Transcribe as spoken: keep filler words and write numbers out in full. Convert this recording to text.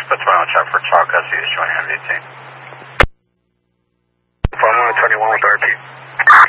Put one on check for Chalk, S C is showing M V T. Farm one twenty-one with R P.